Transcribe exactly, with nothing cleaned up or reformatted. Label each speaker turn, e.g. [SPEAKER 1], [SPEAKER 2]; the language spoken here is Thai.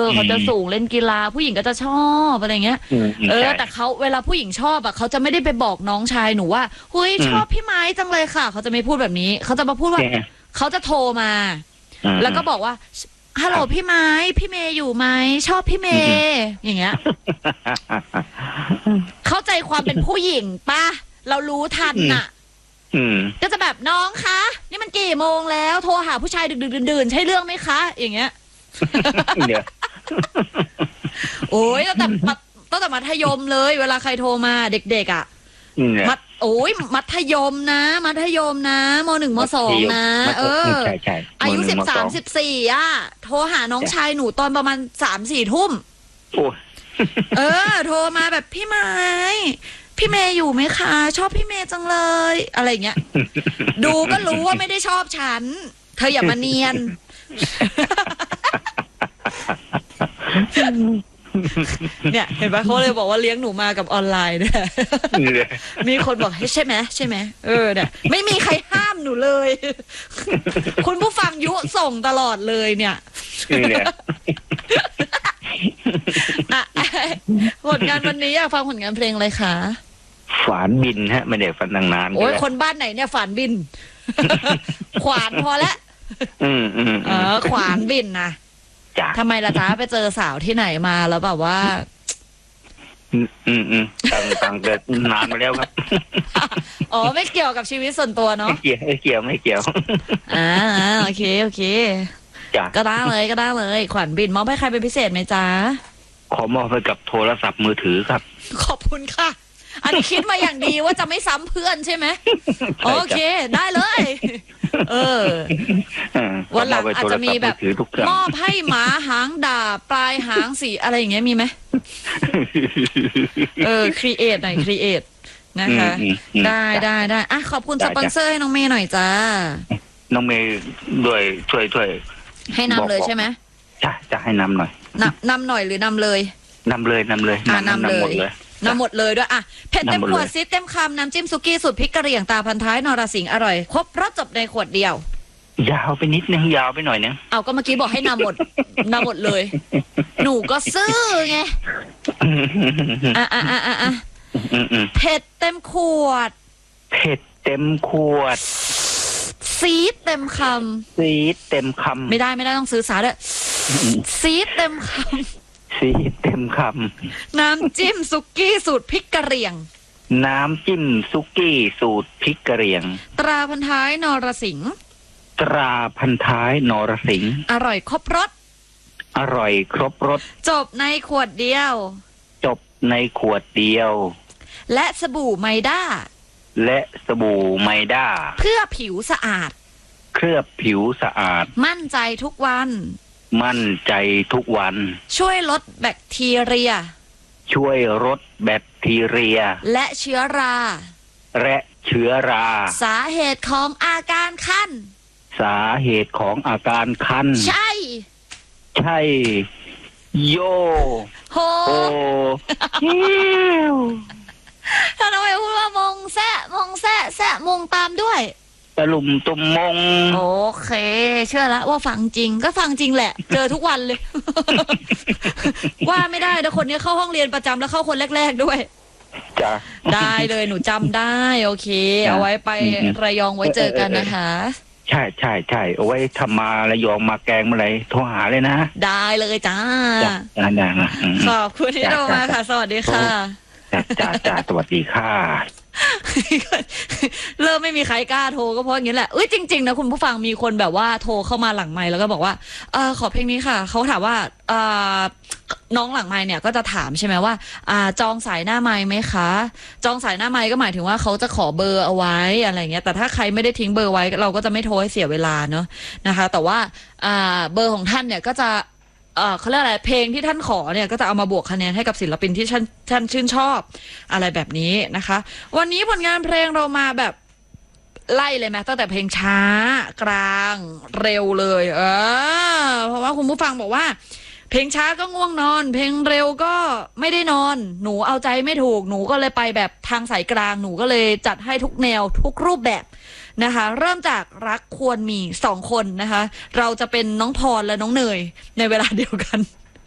[SPEAKER 1] เขาจะสูงเล่นกีฬาผู้หญิงก็จะชอบอะไรเงี้ยเออแต่เขาเวลาผู้หญิงชอบอ่ะเขาจะไม่ได้ไปบอกน้องชายหนูว่าเฮ้ยชอบพี่ไม้จังเลยค่ะเขาจะไม่พูดแบบนี้เขาจะมาพูดว่าเขาจะโทรมาแล้วก็บอกว่าฮัลโหลพี่ไม้พี่เมย์อยู่ไหมชอบพี่เมย์อย่างเงี้ยเข้าใจความเป็นผู้หญิงป่ะเรารู้ทันน่ะก็จะแบบน้องคะนี่มันกี่โมงแล้วโทรหาผู้ชายดึกๆดื่นๆใช่เรื่องไหมคะอย่างเงี้ยโอ้ยตั้งแต่ตั้งแต่มัธยมเลยเวลาใครโทรมาเด็กๆอ่ะมัธโอ้ยมัธยมนะมัธยมนะมหนึ่งมสองนะเอออายุสิบสามสิบสี่อ่ะโทรหาน้องชายหนูตอนประมาณสามสี่ทุ่มเออโทรมาแบบพี่ไม้พี่เมย์อยู่ไหมคะชอบพี่เมย์จังเลยอะไรเงี้ยดูก็รู้ว่าไม่ได้ชอบฉันเธออย่ามาเนียนเนี่ยเห็นปะเขาเลยบอกว่าเลี้ยงหนูมากับออนไลน์เนี่ยมีคนบอกให้ใช่ไหมใช่ไหมเออเนี่ยไม่มีใครห้ามหนูเลยคุณผู้ฟังยุส่งตลอดเลยเนี่ยผลงานวันนี้อยากฟังผลงานเพลงอะไรคะ
[SPEAKER 2] ฝานบินฮะไม่ได้ฟันนานๆ
[SPEAKER 1] โอ้ยคนบ้านไหนเนี่ยฝานบินขวานพอแล้ว
[SPEAKER 2] อืมอืม
[SPEAKER 1] เออขวานบินนะทำไมล่ะจ๊ะไปเจอสาวที่ไหนมาแล้วแบบว่า
[SPEAKER 2] อืมอืมอืมต่างต่างเกิดนานมาแล้วครับ
[SPEAKER 1] อ๋อไม่เกี่ยวกับชีวิตส่วนตัวเนาะ
[SPEAKER 2] ไม่เกี่ยวไม่เกี่ยวไม่เกี่ยว
[SPEAKER 1] อ่าโอเคโอเคก็ได้เลยก็ได้เลยขวัญบินมอบให้ใครเป็นพิเศษไหมจ๊ะ
[SPEAKER 2] ขอมอบให้กับโทรศัพท์มือถือครับ
[SPEAKER 1] ขอบคุณค่ะอันนี้คิดมาอย่างดีว่าจะไม่ซ้ำเพื่อนใช่ไหมโอเคได้เลยเออวันหลังอาจจะมีแบบมอบให้หมาหางดาบปลายหางสีอะไรอย่างเงี้ยมีไหมเออครีเอทหน่อยครีเอทนะคะได้ได้ได้อ่ะขอบคุณสปอนเซอร์ให้น้องเมย์หน่อยจ้า
[SPEAKER 2] น้องเมย์ด้วยช่วยช่วย
[SPEAKER 1] ให้นำเลยใช่ไหม
[SPEAKER 2] จ้ะจะให้นำหน่อย
[SPEAKER 1] นำนำหน่อยหรือนำเลย
[SPEAKER 2] นำเลยนำเลย
[SPEAKER 1] อ่านำเลยนำหมดเลยด้วยอ่ะเผ็ดเต็มขวดซีดเต็มคำน้ำจิ้มซุกี้สูตรพริกกะเหรี่ยงตาพันท้ายนรสิงห์อร่อยครบรสจบในขวดเดียวย
[SPEAKER 2] าวไปนิดนึงยาวไปหน่อยนึง
[SPEAKER 1] เอาก็เมื่อกี้บอกให้นำหมดนำหมดเลยหนูก็ซื่อไงอ่ะอ่ะอ่ะอ่ะอ่ะเผ็ดเต็มขวด
[SPEAKER 2] เผ็ดเต็มขวด
[SPEAKER 1] ซีดเต็มคำ
[SPEAKER 2] ซีดเต็มคำ
[SPEAKER 1] ไม่ได้ไม่ได้ต้องซื้อสาด้วยซีดเต็มคำ
[SPEAKER 2] ซีดเต็มคำ
[SPEAKER 1] น้ำจิ้มซุกี้สูตรพริกกะเหรี่ยง
[SPEAKER 2] น้ำจิ้มซุกี้สูตรพริกกะเหรี่ยง
[SPEAKER 1] ตราพันท้ายนรสิงห์
[SPEAKER 2] ตราพันท้ายนรสิงห์
[SPEAKER 1] อร่อยครบรส
[SPEAKER 2] อร่อยครบรส
[SPEAKER 1] จบในขวดเดียว
[SPEAKER 2] จบในขวดเดียว
[SPEAKER 1] และสบู่ไมด้า
[SPEAKER 2] และสบู่ไมด้า
[SPEAKER 1] เพื่อผิวสะอาด
[SPEAKER 2] เคลือบผิวสะอาด
[SPEAKER 1] มั่นใจทุกวัน
[SPEAKER 2] มั่นใจทุกวัน
[SPEAKER 1] ช่วยลดแบคทีเรีย
[SPEAKER 2] ช่วยลดแบคทีเรีย
[SPEAKER 1] และเชื้อรา
[SPEAKER 2] และเชื้อรา
[SPEAKER 1] สาเหตุของอาการคัน
[SPEAKER 2] สาเหตุของอาการคัน
[SPEAKER 1] ใช่
[SPEAKER 2] ใช่โย
[SPEAKER 1] โฮ
[SPEAKER 2] โอ
[SPEAKER 1] ถ้าน้องไปพูดว่ามงแซะมงแซะแซะมงตามด้วย
[SPEAKER 2] ตะลุมตุมมง
[SPEAKER 1] โอเคเชื่อแล้วว่าฟังจริงก็ฟังจริงแหละเจอทุกวันเลยว่าไม่ได้แต่คนนี้เข้าห้องเรียนประจำแล้วเข้าคนแรกๆด้วย
[SPEAKER 2] จ้ะ
[SPEAKER 1] ได้เลยหนูจำได้โอเคเอาไว้ไประยองไว้เจอกันนะคะ
[SPEAKER 2] ใช่ใช่ใช่เอาไว้ทำมาระยองมาแกงมาอะไรโทรหาเลยนะ
[SPEAKER 1] ได้เลยจ้า
[SPEAKER 2] จ้าจ้า
[SPEAKER 1] ขอบคุณที่โทรมาค่ะสวัสดีค่ะ
[SPEAKER 2] จ้าจ้าสวัสดีค่ะ
[SPEAKER 1] เริ่มไม่มีใครกล้าโทรก็เพราะอย่างนี้แหละเอ้ยจริงๆนะคุณผู้ฟังมีคนแบบว่าโทรเข้ามาหลังไมค์แล้วก็บอกว่าเออขอเพลงนี้ค่ะเขาถามว่าเออน้องหลังไมค์เนี่ยก็จะถามใช่ไหมว่าอ่าจองสายหน้าไมค์ไหมคะจองสายหน้าไมค์ก็หมายถึงว่าเขาจะขอเบอร์เอาไว้อะไรเงี้ยแต่ถ้าใครไม่ได้ทิ้งเบอร์ไว้เราก็จะไม่โทรให้เสียเวลาเนอะนะคะแต่ว่าอ่าเบอร์ของท่านเนี่ยก็จะเออเขาเรียกอะไรเพลงที่ท่านขอเนี่ยก็จะเอามาบวกคะแนนให้กับศิลปินที่ท่านท่านชื่นชอบอะไรแบบนี้นะคะวันนี้ผลงานเพลงเรามาแบบไล่เลยไหมตั้งแต่เพลงช้ากลางเร็วเลยเออเพราะว่าคุณผู้ฟังบอกว่าเพลงช้าก็ง่วงนอนเพลงเร็วก็ไม่ได้นอนหนูเอาใจไม่ถูกหนูก็เลยไปแบบทางสายกลางหนูก็เลยจัดให้ทุกแนวทุกรูปแบบนะคะเริ่มจากรักควรมีสองคนนะคะเราจะเป็นน้องพรและน้องเนยในเวลาเดียวกัน